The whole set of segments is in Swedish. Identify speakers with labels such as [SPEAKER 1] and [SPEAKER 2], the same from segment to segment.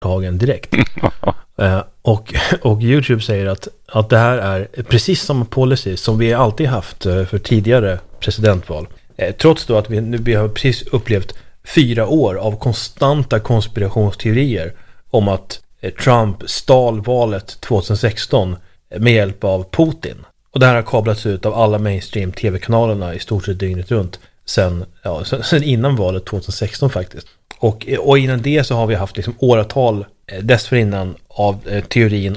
[SPEAKER 1] Hagen direkt. Och YouTube säger att det här är precis samma policy som vi alltid haft för tidigare presidentval. Trots då att vi har precis upplevt 4 år av konstanta konspirationsteorier om att Trump stal valet 2016 med hjälp av Putin. Och det här har kablats ut av alla mainstream tv-kanalerna i stort sett dygnet runt sen innan valet 2016 faktiskt. Och innan det så har vi haft liksom åratal dessförinnan av teorin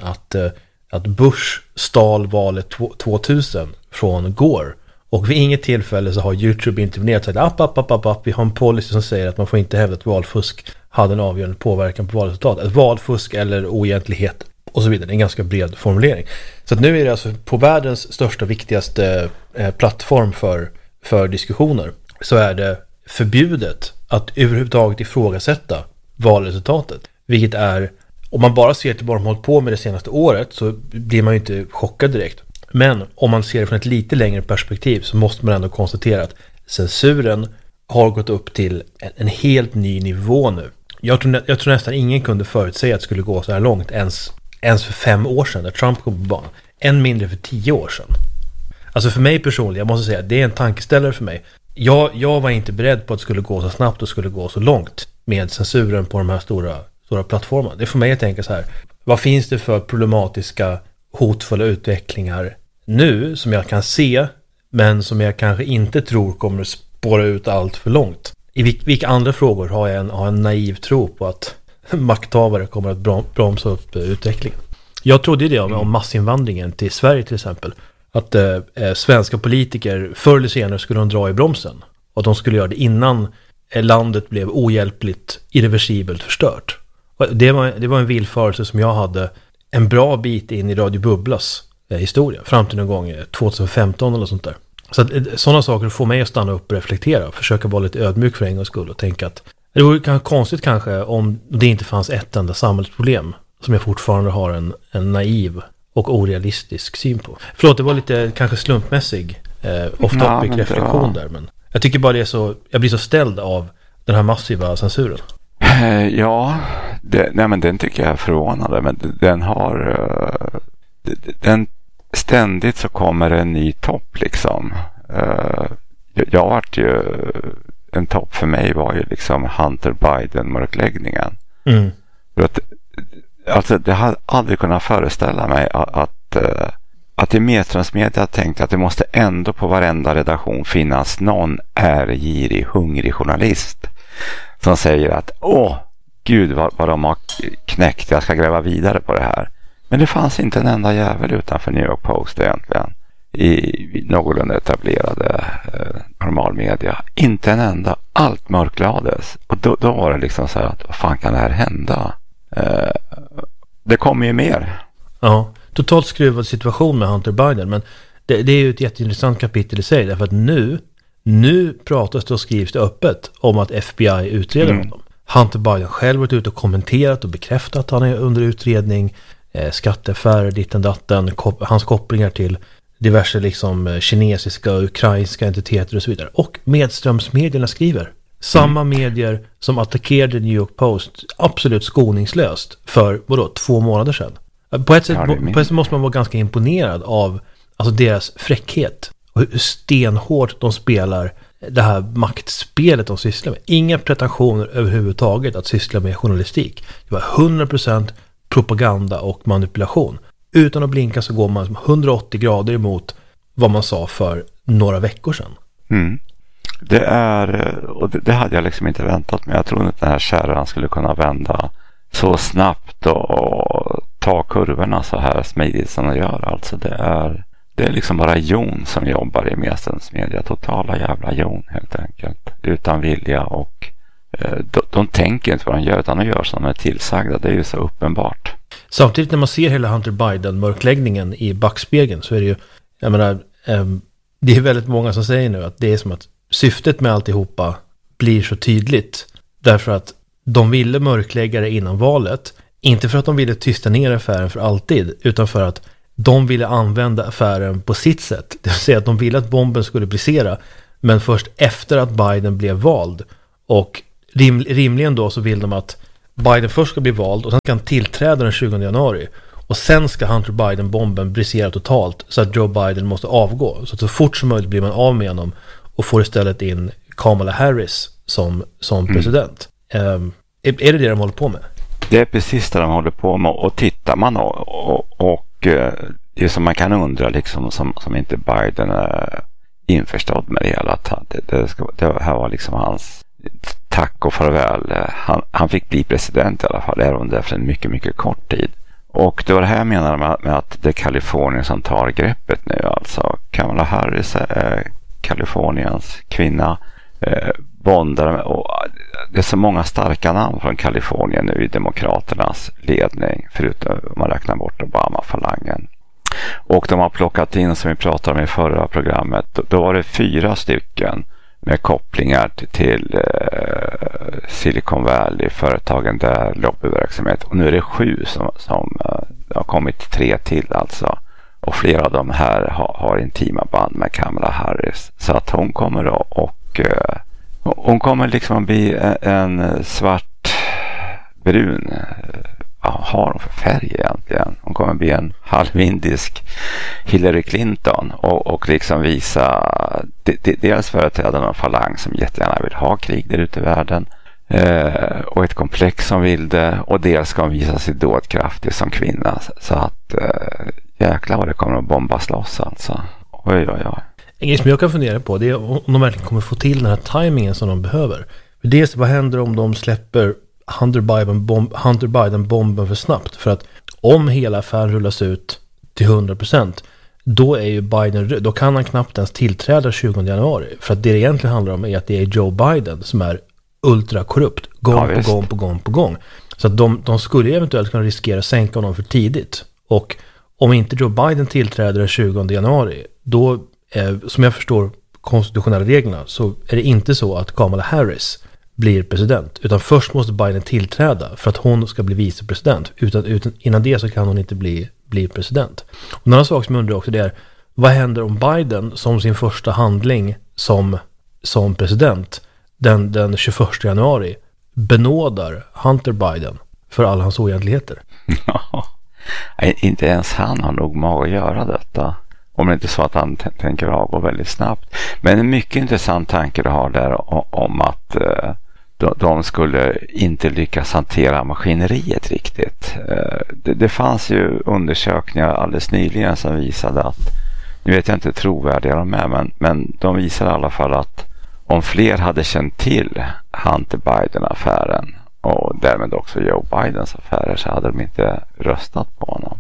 [SPEAKER 1] att Bush stal valet 2000 från Gore. Och vid inget tillfälle så har YouTube intervenerat och sagt att vi har en policy som säger att man får inte hävda att valfusk hade en avgörande påverkan på valresultatet. Att valfusk eller oegentlighet och så vidare. Det är en ganska bred formulering. Så att nu är det alltså på världens största viktigaste plattform för diskussioner så är det förbjudet att överhuvudtaget ifrågasätta valresultatet. Vilket är, om man bara ser till vad de hållit på med det senaste året så blir man ju inte chockad direkt. Men om man ser det från ett lite längre perspektiv så måste man ändå konstatera att censuren har gått upp till en helt ny nivå nu. Jag tror nästan ingen kunde förutsäga att det skulle gå så här långt ens för 5 år sedan när Trump kom på banan. Än mindre för 10 år sedan. Alltså för mig personligen, jag måste säga att det är en tankeställare för mig. Jag var inte beredd på att det skulle gå så snabbt och skulle gå så långt med censuren på de här stora plattformarna. Det är för mig att tänka så här, vad finns det för problematiska, hotfulla utvecklingar nu som jag kan se men som jag kanske inte tror kommer att spåra ut allt för långt. I vilka andra frågor har jag en naiv tro på att makthavare kommer att bromsa upp utvecklingen. Jag trodde det om massinvandringen till Sverige till exempel. Att svenska politiker förr eller senare skulle de dra i bromsen. Och att de skulle göra det innan landet blev ohjälpligt, irreversibelt förstört. Och det var en villfarelse som jag hade en bra bit in i Radio Bubblas historia. Fram till någon gång 2015 eller sånt där. Så att sådana saker får mig att stanna upp och reflektera. Och försöka vara lite ödmjuk för en gångs skull. Och tänka att det vore kanske konstigt kanske om det inte fanns ett enda samhällsproblem. Som jag fortfarande har en naiv och orealistisk syn på. Förlåt, det var lite kanske slumpmässig off-topic reflektion där. Men jag tycker bara det är så, jag blir så ställd av den här massiva censuren.
[SPEAKER 2] Ja, men den tycker jag är förvånande. Men den har... Den ständigt så kommer en ny topp liksom. Jag vart ju... En topp för mig var ju liksom Hunter Biden-mörkläggningen. Mm. För att, alltså det hade aldrig kunnat föreställa mig att i medströmsmedia tänkte att det måste ändå på varenda redaktion finnas någon ärgirig, hungrig journalist som säger att gud vad de har knäckt, jag ska gräva vidare på det här. Men det fanns inte en enda jävel utanför New York Post egentligen i någorlunda etablerade normalmedia. Inte en enda. Allt mörklades. Och då var det liksom så här att vad fan kan det här hända? Det kommer ju mer.
[SPEAKER 1] Ja, totalt skruvad situation med Hunter Biden. Men det är ju ett jätteintressant kapitel i sig. Därför att nu pratas det och skrivs det öppet om att FBI utreder honom. Hunter Biden själv har varit ute och kommenterat och bekräftat att han är under utredning. Skatteaffärer, ditten datten, hans kopplingar till diverse liksom kinesiska och ukrainska entiteter och så vidare. Och medströmsmedierna skriver. Samma medier som attackerade New York Post absolut skoningslöst för 2 månader sedan. På ett sätt måste man vara ganska imponerad av alltså deras fräckhet och hur stenhårt de spelar det här maktspelet de sysslar med. Inga pretensioner överhuvudtaget att syssla med journalistik. Det var 100% propaganda och manipulation. Utan att blinka så går man 180 grader emot vad man sa för några veckor sedan.
[SPEAKER 2] Mm. Det hade jag liksom inte väntat mig. Jag trodde att den här kärran skulle kunna vända så snabbt och ta kurvorna så här smidigt som de gör. Alltså det är liksom bara Jon som jobbar i medströmsmedia. Totala jävla Jon helt enkelt. Utan vilja och de tänker inte vad de gör utan de gör som de är tillsagda. Det är ju så uppenbart.
[SPEAKER 1] Samtidigt när man ser hela Hunter Biden-mörkläggningen i backspegeln så är det ju, jag menar, det är väldigt många som säger nu att det är som att syftet med alltihopa blir så tydligt därför att de ville mörklägga det innan valet, inte för att de ville tysta ner affären för alltid, utan för att de ville använda affären på sitt sätt. Det vill säga att de ville att bomben skulle brisera, men först efter att Biden blev vald. Och rimligen då så vill de att Biden först ska bli vald och sen ska han tillträda den 20 januari. Och sen ska Hunter Biden-bomben brisera totalt så att Joe Biden måste avgå. Så att så fort som möjligt blir man av med honom och får istället in Kamala Harris som president. Är det de håller på med?
[SPEAKER 2] Det är precis det de håller på med. Och tittar man och det som man kan undra liksom som inte Biden är införstådd med det hela. Det här var liksom hans tack och farväl. Han fick bli president i alla fall, även det för en mycket, mycket kort tid. Och det var det här jag menar med att det är Kalifornien som tar greppet nu. Alltså Kamala Harris är Kaliforniens kvinna, bondare, och det är så många starka namn från Kalifornien nu i demokraternas ledning, förutom om man räknar bort Obama-falangen. Och de har plockat in, som vi pratade om i förra programmet, då var det 4 stycken med kopplingar till Silicon Valley, företagen där, lobbyverksamhet. Och nu är det 7 som har kommit 3 till alltså. Och flera av de här har intima band med Kamala Harris. Så att hon kommer då hon kommer liksom att bli en svartbrun. Vad har hon för färg egentligen? Hon kommer att bli en halvindisk Hillary Clinton och liksom visa dels företrädaren av falang som jättegärna vill ha krig där ute i världen och ett komplex som vill det, och dels ska hon visa sig dådkraftig som kvinna, så att jäklar vad det kommer att bombas loss alltså. Oj.
[SPEAKER 1] En grej som jag kan fundera på, det är om de verkligen kommer få till den här timingen som de behöver. För dels, vad händer om de släpper Hunter Biden-bomben för snabbt? För att om hela affären rullas ut till 100%, då är ju Biden, då kan han knappt ens tillträda 20 januari. För att det egentligen handlar om är att det är Joe Biden som är ultrakorrupt gång på gång. Så att de skulle eventuellt kunna riskera att sänka honom för tidigt. Och om inte Joe Biden tillträder den 20 januari, då, som jag förstår konstitutionella reglerna, så är det inte så att Kamala Harris blir president, utan först måste Biden tillträda för att hon ska bli vicepresident. Utan innan det så kan hon inte bli president. Och en annan sak som jag undrar också, det är, vad händer om Biden som sin första handling som president den 21 januari benådar Hunter Biden för alla hans oegentligheter?
[SPEAKER 2] Inte ens han har nog mag att göra detta. Om det inte är så att han tänker avgå väldigt snabbt. Men en mycket intressant tanke du har där om att de skulle inte lyckas hantera maskineriet riktigt. Det fanns ju undersökningar alldeles nyligen som visade att, nu vet jag inte hur trovärdiga de är, men de visar i alla fall att om fler hade känt till Hunter Biden-affären och därmed också Joe Bidens affärer, så hade de inte röstat på honom.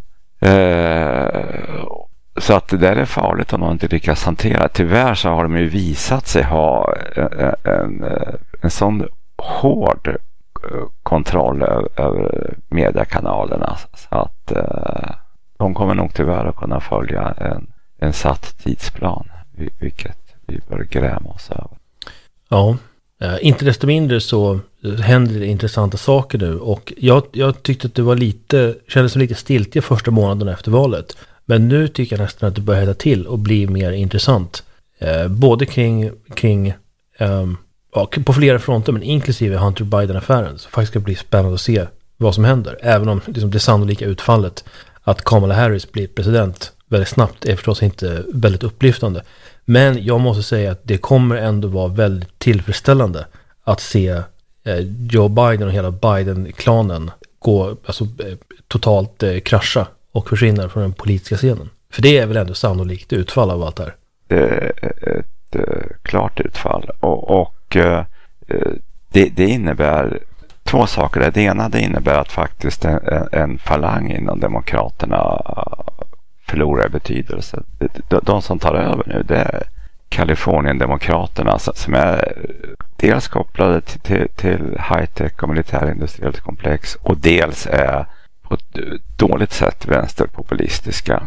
[SPEAKER 2] Så att det där är farligt om de inte lyckas hantera. Tyvärr så har de ju visat sig ha en sån hård kontroll över mediekanalerna, så att de kommer nog tyvärr att kunna följa en satt tidsplan, vilket vi bör gräma oss över.
[SPEAKER 1] Ja, inte desto mindre så händer det intressanta saker nu, och jag tyckte att det var kändes som lite stiltiga första månaden efter valet. Men nu tycker jag nästan att det börjar hetta till och bli mer intressant. Både kring på flera fronter, men inklusive Hunter Biden-affären. Så faktiskt ska det bli spännande att se vad som händer. Även om liksom det sannolika utfallet att Kamala Harris blir president väldigt snabbt är förstås inte väldigt upplyftande. Men jag måste säga att det kommer ändå vara väldigt tillfredsställande att se Joe Biden och hela Biden-klanen gå, alltså, totalt krascha och försvinner från den politiska scenen. För det är väl ändå sannolikt utfall av allt här.
[SPEAKER 2] Ett klart utfall. Och det innebär 2 saker. Det ena, det innebär att faktiskt en falang inom demokraterna förlorar betydelse. De som tar över nu, det är Kalifornien-demokraterna som är dels kopplade till high-tech och militärindustriellt komplex, och dels är på ett dåligt sätt vänsterpopulistiska.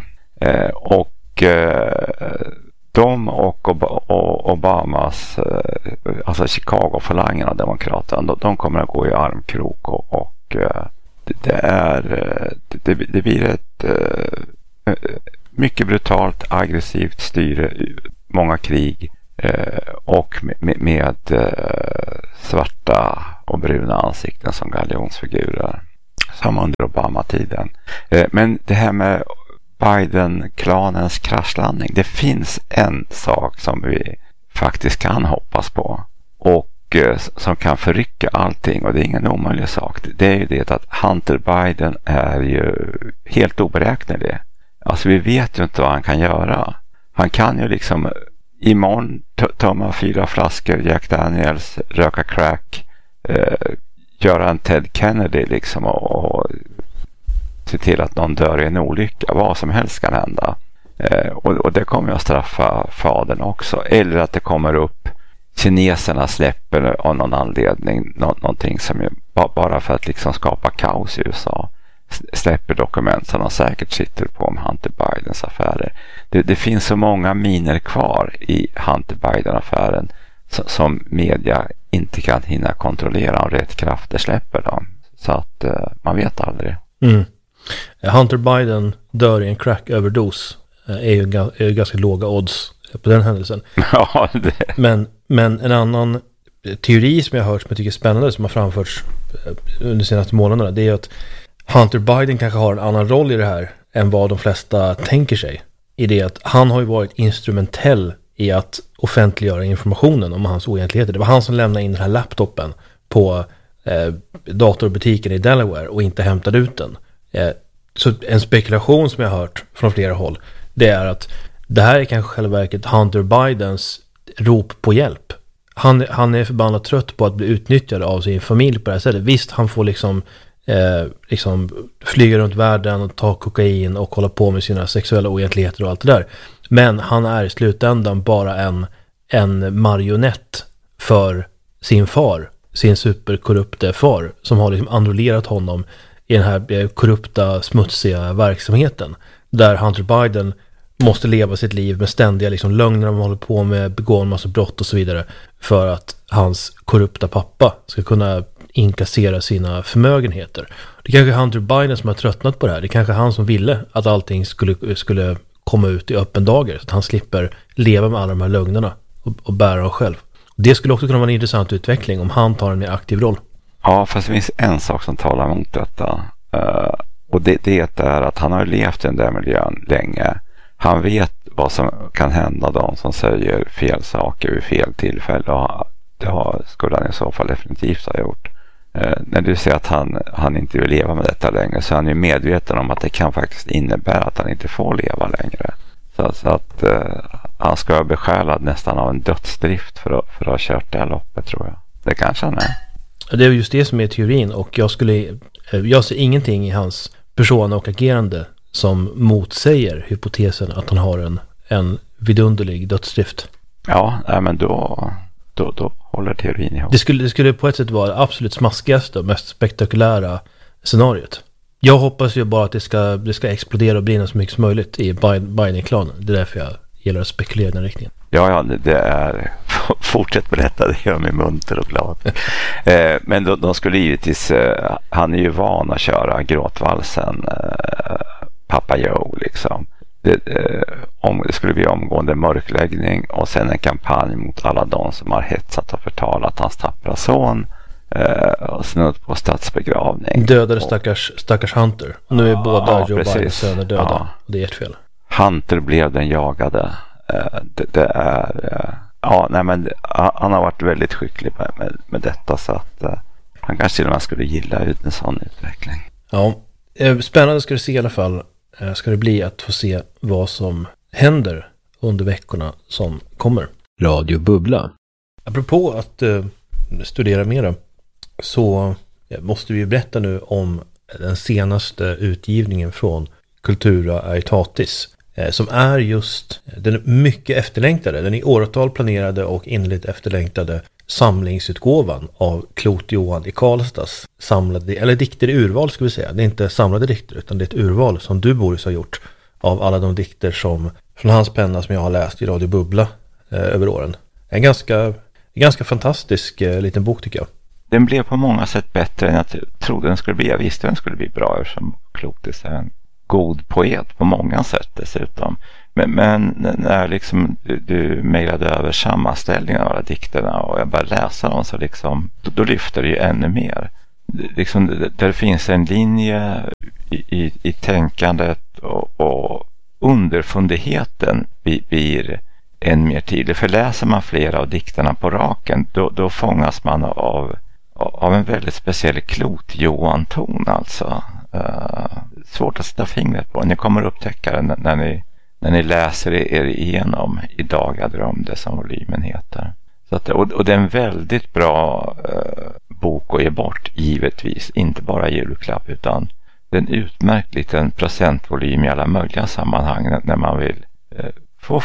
[SPEAKER 2] De och Obamas, alltså Chicago-falangen av demokraterna, de kommer att gå i armkrok, och det blir ett mycket brutalt, aggressivt styre, många krig och med svarta och bruna ansikten som galjonsfigurer. Som under Obama-tiden. Men det här med Biden-klanens kraschlandning. Det finns en sak som vi faktiskt kan hoppas på. Och som kan förrycka allting. Och det är ingen omöjlig sak. Det är ju det att Hunter Biden är ju helt oberäknelig. Alltså vi vet ju inte vad han kan göra. Han kan ju liksom imorgon tömma 4 flaskor Jack Daniels, röka crack, göra en Ted Kennedy liksom och se till att någon dör i en olycka. Vad som helst kan hända. Och det kommer att straffa fadern också. Eller att det kommer upp kineserna släpper av någon anledning någonting som är bara för att liksom skapa kaos i USA. Släpper dokument som de säkert sitter på om Hunter Bidens affärer. Det finns så många miner kvar i Hunter Biden-affären som media inte kan hinna kontrollera om rätt krafter släpper dem. Så att man vet aldrig.
[SPEAKER 1] Hunter Biden dör i en crack-överdos är ju ganska låga odds på den händelsen.
[SPEAKER 2] Ja,
[SPEAKER 1] men en annan teori som jag har hört som jag tycker är spännande som har framförts under de senaste månaderna, det är att Hunter Biden kanske har en annan roll i det här än vad de flesta tänker sig. I det att han har ju varit instrumentell i att offentliggöra informationen om hans oegentligheter. Det var han som lämnade in den här laptopen på datorbutiken i Delaware och inte hämtade ut den. Så en spekulation som jag har hört från flera håll, det är att det här är kanske själva verket Hunter Bidens rop på hjälp. Han är förbannat trött på att bli utnyttjad av sin familj på det här sättet. Visst, han får liksom flyga runt världen och ta kokain och hålla på med sina sexuella oegentligheter och allt det där. Men han är i slutändan bara en marionett för sin far, sin superkorrupte far, som har liksom enrollerat honom i den här korrupta, smutsiga verksamheten. Där Hunter Biden måste leva sitt liv med ständiga liksom lögner, man håller på med, begå en massa brott och så vidare, för att hans korrupta pappa ska kunna inkassera sina förmögenheter. Det kanske är Hunter Biden som har tröttnat på det här. Det kanske är han som ville att allting skulle komma ut i öppen dager, så att han slipper leva med alla de här lögnerna och bära dem själv. Det skulle också kunna vara en intressant utveckling om han tar en mer aktiv roll.
[SPEAKER 2] Ja, fast det finns en sak som talar emot detta. Och det är att han har levt i den där miljön länge. Han vet vad som kan hända de som säger fel saker vid fel tillfälle. Och det skulle han i så fall definitivt ha gjort. När du säger att han inte vill leva med detta längre, så är han ju medveten om att det kan faktiskt innebära att han inte får leva längre. Så att han ska vara besjälad nästan av en dödsdrift för att ha kört det här loppet, tror jag. Det kanske han är.
[SPEAKER 1] Det är just det som är teorin, och jag ser ingenting i hans persona och agerande som motsäger hypotesen att han har en vidunderlig dödsdrift.
[SPEAKER 2] Ja, men då håller teorin ihop.
[SPEAKER 1] Det skulle på ett sätt vara det absolut smaskigaste och mest spektakulära scenariot. Jag hoppas ju bara att det ska explodera och brinna så mycket som möjligt i Biden-klanen. Det är därför jag gillar att spekulera i den riktningen.
[SPEAKER 2] Ja, det är... Fortsätt berätta, det gör mig munter och glad. Men de skulle givetvis... Han är ju van att köra gråtvalsen Papa Joe liksom. Det skulle bli omgående mörkläggning och sen en kampanj mot alla de som har hetsat och förtalat hans tappra son och snudd på statsbegravning.
[SPEAKER 1] Dödade stackars Hunter. Nu är båda Joe Bidens söner döda. Ja. Det är ert fel.
[SPEAKER 2] Hunter blev den jagade. Det är... han har varit väldigt skicklig med detta, så att han kanske till och med skulle gilla ut en sån utveckling.
[SPEAKER 1] Ja, spännande ska det se i alla fall. Ska det bli att få se vad som händer under veckorna som kommer. Radio Bubbla. Apropå att studera mera, så måste vi berätta nu om den senaste utgivningen från Cultura Aetatis, som är just den mycket efterlängtade, den i åratal planerade och innerligt efterlängtade samlingsutgåvan av Klot Johan i Karlstads samlade, eller dikter i urval ska vi säga. Det är inte samlade dikter, utan det är ett urval som du, Boris, har gjort av alla de dikter som från hans penna som jag har läst i Radio Bubbla över åren. En ganska fantastisk liten bok, tycker jag.
[SPEAKER 2] Den blev på många sätt bättre än jag trodde den skulle bli. Jag visste den skulle bli bra, eftersom Klot är en god poet på många sätt dessutom. Men när liksom du mejlade över sammanställningen av alla dikterna och jag började läsa dem, så liksom, då lyfter det ju ännu mer. Liksom, där finns en linje i tänkandet och underfundigheten blir än mer tydlig. För läser man flera av dikterna på raken, då fångas man av en väldigt speciell klot-Johan-ton alltså. Svårt att sätta fingret på. Ni kommer upptäcka det när ni läser er igenom Idag jag drömde, som volymen heter. Så att, och det är en väldigt bra bok att ge bort, givetvis. Inte bara julklapp, utan det är en utmärkt liten presentvolym i alla möjliga sammanhang när man vill få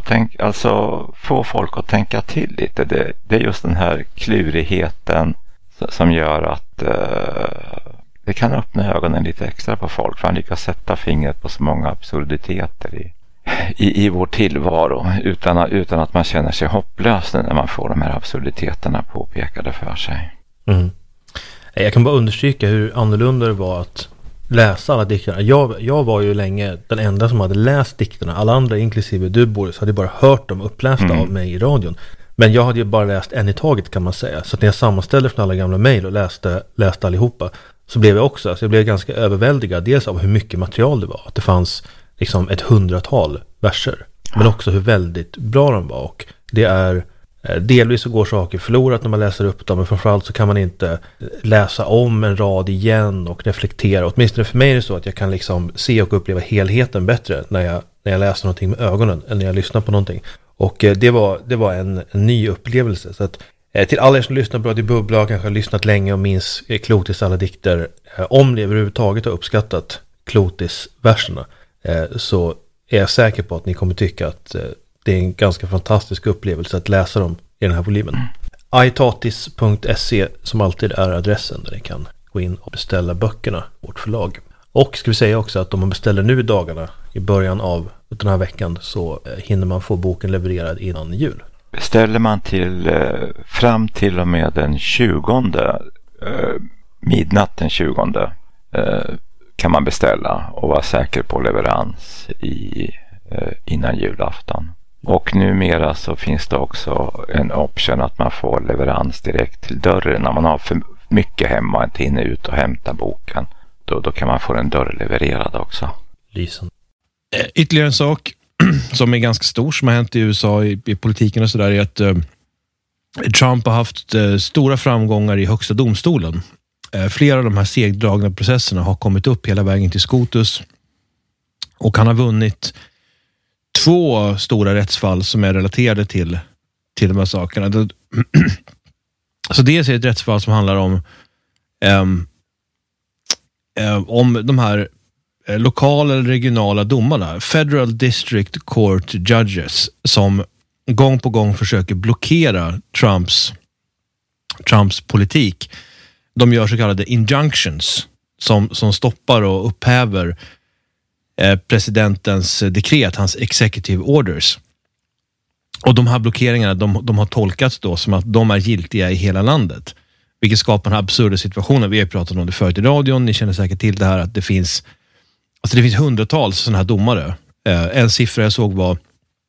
[SPEAKER 2] folk att tänka till lite. Det är just den här klurigheten som gör att det kan öppna ögonen lite extra på folk. För han lyckas sätta fingret på så många absurditeter i vår tillvaro utan att man känner sig hopplös när man får de här absurditeterna påpekade för sig.
[SPEAKER 1] Mm. Jag kan bara understryka hur annorlunda det var att läsa alla dikterna. Jag var ju länge den enda som hade läst dikterna. Alla andra, inklusive du, Boris, hade bara hört dem upplästa av mig i radion. Men jag hade ju bara läst en i taget, kan man säga. Så att när jag sammanställde från alla gamla mejl och läste allihopa, så blev jag blev ganska överväldigad. Dels av hur mycket material det var. Att det fanns liksom 100-tal verser. Men också hur väldigt bra de var. Och det är delvis så går saker förlorat när man läser upp dem. Men framförallt så kan man inte läsa om en rad igen och reflektera. Åtminstone för mig är det så att jag kan liksom se och uppleva helheten bättre när jag läser någonting med ögonen än när jag lyssnar på någonting. Och det var en ny upplevelse. Så att till alla er som lyssnar på Radio Bubbla och kanske har lyssnat länge och minns Klotis alla dikter, om ni överhuvudtaget har uppskattat Klotis-verserna, så är jag säker på att ni kommer tycka att det är en ganska fantastisk upplevelse att läsa dem i den här volymen. aitatis.se som alltid är adressen där ni kan gå in och beställa böckerna, vårt förlag. Och ska vi säga också att om man beställer nu i dagarna, i början av den här veckan, så hinner man få boken levererad innan jul.
[SPEAKER 2] Beställer man fram till och med den 20, midnatt den 20, kan man beställa och vara säker på leverans innan julafton. Och numera så finns det också en option att man får leverans direkt till dörren. När man har för mycket hemma och inte hinner ut och hämta boken, då kan man få den dörrlevererad också.
[SPEAKER 1] Lysen.
[SPEAKER 3] Ytterligare en sak som är ganska stor som har hänt i USA i politiken och sådär är att Trump har haft stora framgångar i högsta domstolen. Flera av de här segdragna processerna har kommit upp hela vägen till SCOTUS och han har vunnit 2 stora rättsfall som är relaterade till de här sakerna. Så dels är det ett rättsfall som handlar om de här lokala eller regionala domarna, Federal District Court Judges, som gång på gång försöker blockera Trumps politik. De gör så kallade injunctions som stoppar och upphäver presidentens dekret, hans executive orders. Och de här blockeringarna, de har tolkats då som att de är giltiga i hela landet. Vilket skapar den här absurda situationen. Vi har pratat om det förut i radion. Ni känner säkert till det här att det finns hundratals sådana här domare. En siffra jag såg var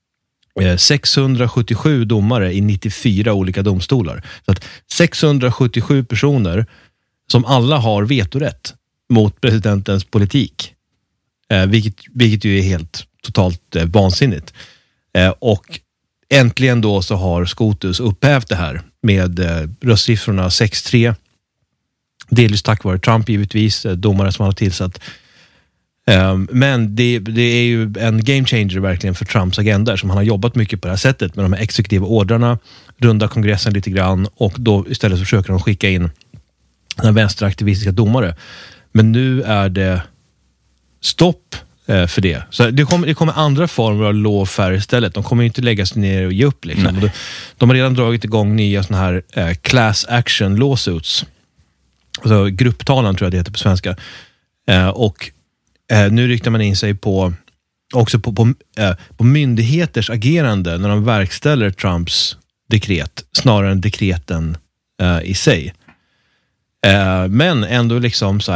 [SPEAKER 3] 677 domare i 94 olika domstolar. Så att 677 personer som alla har vetorätt mot presidentens politik. Vilket ju är helt totalt vansinnigt. Och äntligen då så har SCOTUS upphävt det här med röstsiffrorna 6-3. Delvis tack vare Trump givetvis, domare som han har tillsatt. Men det är ju en game changer verkligen för Trumps agenda, som han har jobbat mycket på det här sättet med de här exekutiva ordrarna, runda kongressen lite grann och då istället försöker de skicka in den vänsteraktivistiska domare. Men nu är det stopp för det. Så det kommer andra former av lawfare istället. De kommer ju inte lägga sig ner och ge upp liksom. De har redan dragit igång nya såna här class action lawsuits. Alltså grupptalan tror jag det heter på svenska. Och nu riktar man in sig på myndigheters agerande när de verkställer Trumps dekret snarare än dekreten i sig. Men ändå liksom så här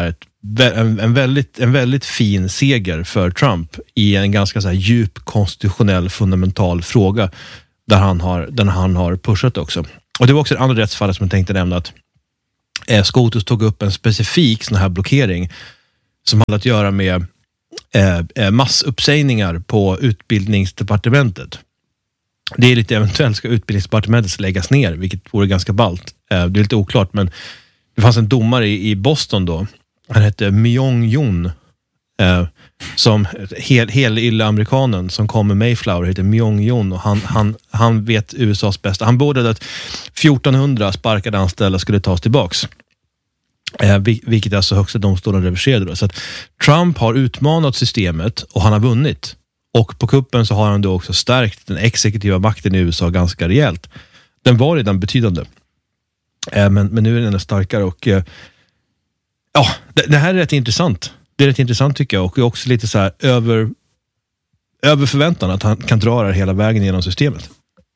[SPEAKER 3] en väldigt fin seger för Trump i en ganska så här djup konstitutionell fundamental fråga där han har pushat också. Och det var också det andra rättsfallet som jag tänkte nämna, att SCOTUS tog upp en specifik sån här blockering som hade att göra med massuppsägningar på utbildningsdepartementet. Det är lite eventuellt ska utbildningsdepartementet läggas ner, vilket vore ganska ballt. Det är lite oklart, men det fanns en domare i Boston då. Han hette Myong-Jun. Som helylle amerikanen som kom med Mayflower heter Myong-Jun, och han vet USAs bästa. Han beordrade att 1400 sparkade anställda skulle tas tillbaks. Vilket alltså högsta domstolen reverserade då. Så att Trump har utmanat systemet och han har vunnit. Och på kuppen så har han då också stärkt den exekutiva makten i USA ganska rejält. Den var redan betydande. Men nu är den ännu starkare, och ja, det här är rätt intressant. Det är rätt intressant tycker jag, och är också lite så här över förväntan att han kan dra det hela vägen genom systemet.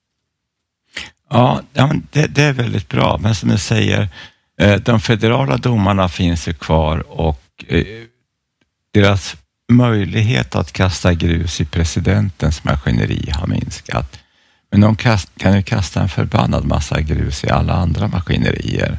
[SPEAKER 2] Ja, det är väldigt bra, men som jag säger, de federala domarna finns ju kvar, och deras möjlighet att kasta grus i presidentens maskineri har minskat. Men de kan ju kasta en förbannad massa grus i alla andra maskinerier.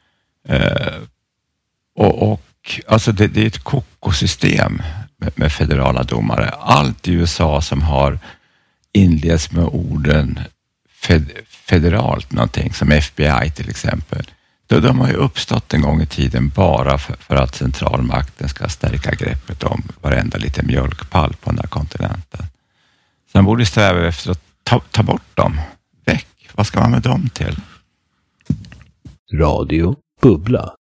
[SPEAKER 2] Och alltså det är ett kokosystem med federala domare. Allt i USA som har inleds med orden federalt någonting, som FBI till exempel. De har ju uppstått en gång i tiden bara för att centralmakten ska stärka greppet om varenda lite mjölkpall på den här kontinenten. Sen borde sträva efter att ta bort dem. Väck. Vad ska man med dem till?
[SPEAKER 4] Radio Bubbla.